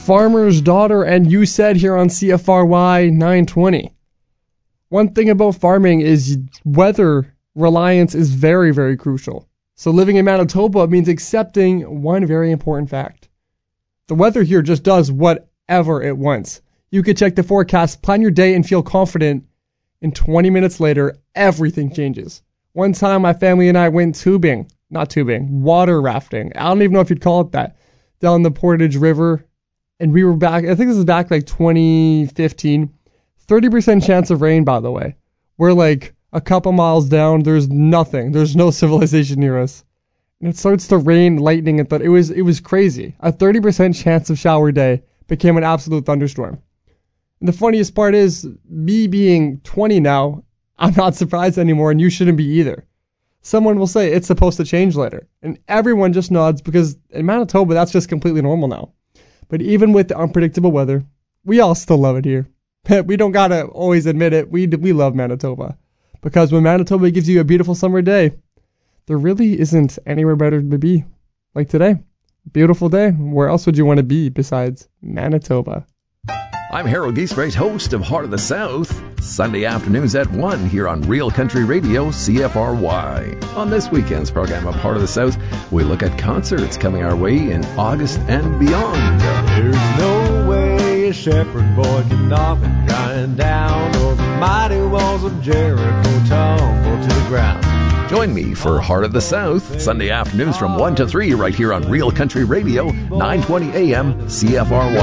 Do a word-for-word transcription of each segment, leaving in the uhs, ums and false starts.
farmer's daughter, and you said here on C F R Y nine twenty. One thing about farming is weather reliance is very, very crucial. So living in Manitoba means accepting one very important fact. The weather here just does whatever it wants. You could check the forecast, plan your day, and feel confident, and twenty minutes later, everything changes. One time, my family and I went tubing, not tubing, water rafting. I don't even know if you'd call it that, down the Portage River. And we were back, I think this is back like twenty fifteen. thirty percent chance of rain, by the way. We're like a couple miles down. There's nothing. There's no civilization near us. And it starts to rain, lightning, and th- it was it was crazy. A thirty percent chance of shower day became an absolute thunderstorm. And the funniest part is, me being twenty now, I'm not surprised anymore, and you shouldn't be either. Someone will say it's supposed to change later. And everyone just nods because in Manitoba, that's just completely normal now. But even with the unpredictable weather, we all still love it here. We don't gotta always admit it. We we love Manitoba. Because when Manitoba gives you a beautiful summer day, there really isn't anywhere better to be. Like today. Beautiful day. Where else would you want to be besides Manitoba? I'm Harold Giesbrecht, host of Heart of the South. Sunday afternoons at one here on Real Country Radio, C F R Y. On this weekend's program of Heart of the South, we look at concerts coming our way in August and beyond. There's no way a shepherd boy can knock and grind down, or the mighty walls of Jericho tumble to the ground. Join me for Heart of the South, Sunday afternoons from one to three right here on Real Country Radio, nine twenty A M, C F R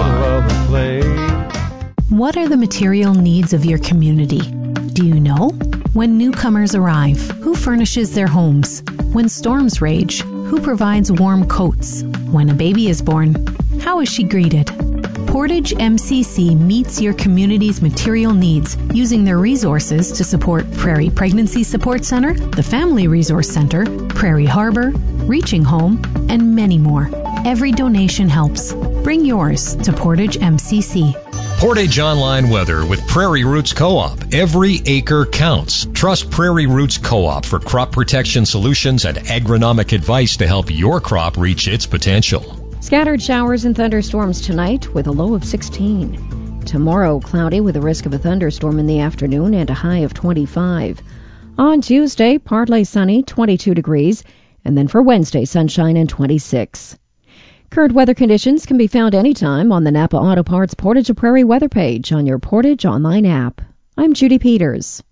Y. What are the material needs of your community? Do you know? When newcomers arrive, who furnishes their homes? When storms rage, who provides warm coats? When a baby is born, how is she greeted? Portage M C C meets your community's material needs using their resources to support Prairie Pregnancy Support Center, the Family Resource Center, Prairie Harbor, Reaching Home, and many more. Every donation helps. Bring yours to Portage M C C. Portage Online Weather with Prairie Roots Co-op. Every acre counts. Trust Prairie Roots Co-op for crop protection solutions and agronomic advice to help your crop reach its potential. Scattered showers and thunderstorms tonight with a low of sixteen. Tomorrow, cloudy with a risk of a thunderstorm in the afternoon and a high of twenty-five. On Tuesday, partly sunny, twenty-two degrees. And then for Wednesday, sunshine and twenty-six. Current weather conditions can be found anytime on the Napa Auto Parts Portage of Prairie weather page on your Portage Online app. I'm Judy Peters.